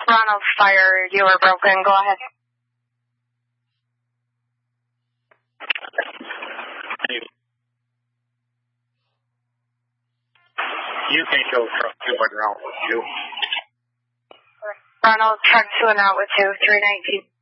Ronald Fire, you were broken. Go ahead. You can go truck 2 and route with 2. Ronald, truck 2 and route with 2, 319.